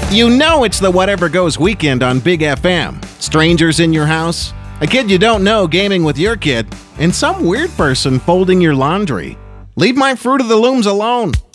You know it's the Whatever Goes weekend on Big FM. Strangers in your house, a kid you don't know gaming with your kid, and some weird person folding your laundry. Leave my Fruit of the Looms alone.